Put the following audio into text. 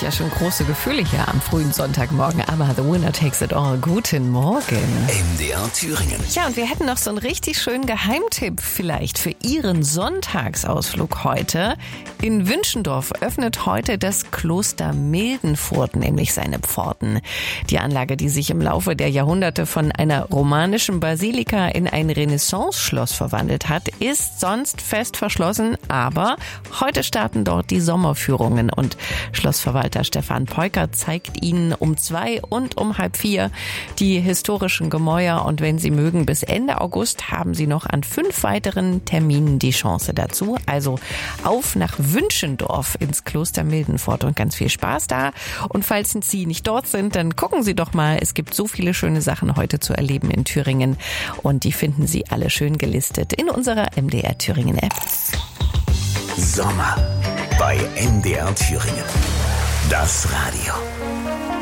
ja schon große Gefühle hier am frühen Sonntagmorgen, aber The Winner Takes It All. Guten Morgen. MDR Thüringen. Ja, und wir hätten noch so einen richtig schönen Geheimtipp vielleicht für Ihren Sonntagsausflug heute. In Wünschendorf öffnet heute das Kloster Mildenfurt nämlich seine Pforten. Die Anlage, die sich im Laufe der Jahrhunderte von einer romanischen Basilika in ein Renaissance-Schloss verwandelt hat, ist sonst fest verschlossen, aber heute starten dort die Sommerführungen und Schlossverwalter Stefan Peukert zeigt Ihnen um 2 und um 3:30 die historischen Gemäuer und wenn Sie mögen, bis Ende August haben Sie noch an 5 weiteren Terminen die Chance dazu. Also auf nach Wünschendorf ins Kloster Mildenfurt und ganz viel Spaß da. Und falls Sie nicht dort sind, dann gucken Sie doch mal. Es gibt so viele schöne Sachen heute zu erleben in Thüringen und die finden Sie alle schön gelistet in unserer MDR Thüringen App. Sommer bei MDR Thüringen. Das Radio.